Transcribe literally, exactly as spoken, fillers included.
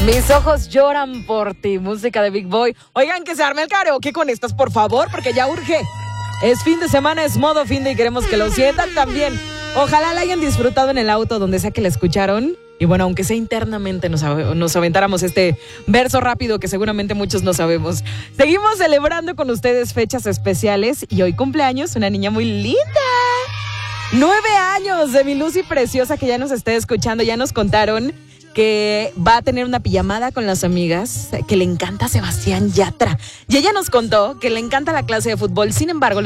Mis ojos lloran por ti, música de Big Boy. Oigan, que se arme el karaoke con estas, por favor, porque ya urge. Es fin de semana, es modo fin de y queremos que lo sientan también. Ojalá la hayan disfrutado en el auto, donde sea que la escucharon. Y bueno, aunque sea internamente, nos, nos aventáramos este verso rápido que seguramente muchos no sabemos. Seguimos celebrando con ustedes fechas especiales y hoy cumpleaños una niña muy linda. Nueve años de mi Lucy preciosa que ya nos está escuchando, ya nos contaron que va a tener una pijamada con las amigas, que le encanta Sebastián Yatra. Y ella nos contó que le encanta la clase de fútbol, sin embargo,